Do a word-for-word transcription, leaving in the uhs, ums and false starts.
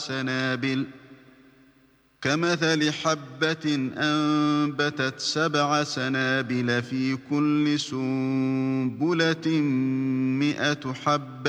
سنابل كمثل حبة أنبتت سبع سنابل في كل سنبلة مئة حبة